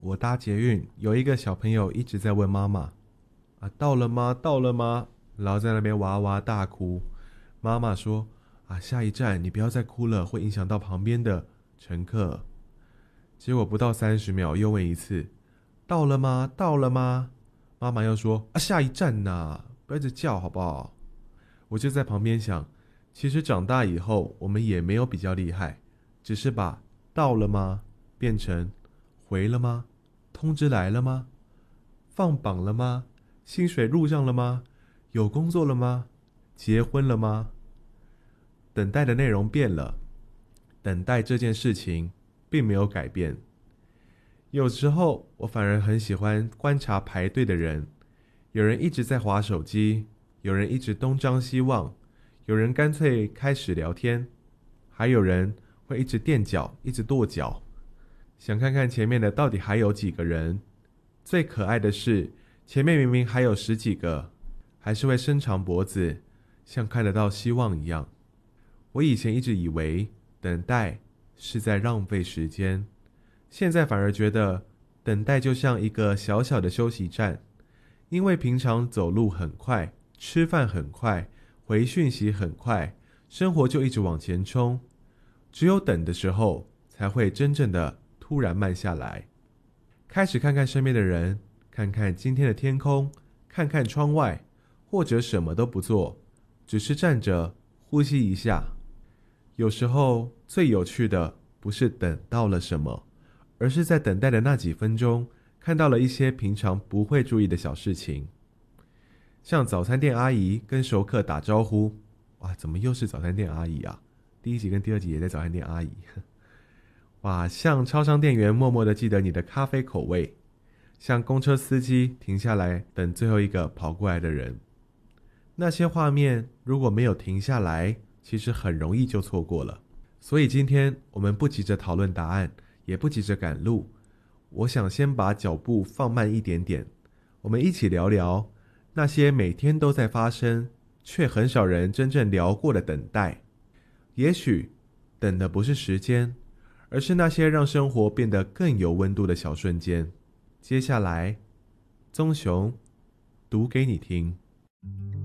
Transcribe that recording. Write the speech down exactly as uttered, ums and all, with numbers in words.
我搭捷运，有一个小朋友一直在问妈妈：啊，到了吗？到了吗？然后在那边哇哇大哭。妈妈说：啊，下一站你不要再哭了，会影响到旁边的乘客。结果不到三十秒，又问一次：到了吗？到了吗？妈妈又说：啊，下一站呐，不要一直叫好不好？我就在旁边想，其实长大以后，我们也没有比较厉害，只是把到了吗变成回了吗？通知来了吗？放榜了吗？薪水入账了吗？有工作了吗？结婚了吗？等待的内容变了，等待这件事情并没有改变。有时候我反而很喜欢观察排队的人，有人一直在滑手机，有人一直东张西望，有人干脆开始聊天，还有人会一直垫脚，一直跺脚，想看看前面的到底还有几个人。最可爱的是，前面明明还有十几个，还是会伸长脖子，像看得到希望一样。我以前一直以为等待是在浪费时间，现在反而觉得等待就像一个小小的休息站，因为平常走路很快，吃饭很快，回讯息很快，生活就一直往前冲，只有等的时候才会真正的突然慢下来，开始看看身边的人，看看今天的天空，看看窗外，或者什么都不做，只是站着呼吸一下。有时候最有趣的不是等到了什么，而是在等待的那几分钟，看到了一些平常不会注意的小事情。像早餐店阿姨跟熟客打招呼，哇，怎么又是早餐店阿姨啊？第一集跟第二集也在早餐店阿姨。哇，像超商店员默默的记得你的咖啡口味，像公车司机停下来等最后一个跑过来的人。那些画面如果没有停下来，其实很容易就错过了。所以今天我们不急着讨论答案，也不急着赶路，我想先把脚步放慢一点点，我们一起聊聊那些每天都在发生，却很少人真正聊过的等待。也许等的不是时间，而是那些让生活变得更有温度的小瞬间。接下来，棕熊读给你听。